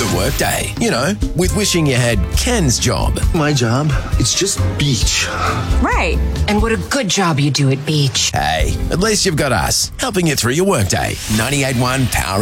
your workday. You know, with wishing you had Ken's job. My job, it's just beach. Right. And what a good job you do at beach. Hey, at least you've got us helping you through your workday. 98.1 Power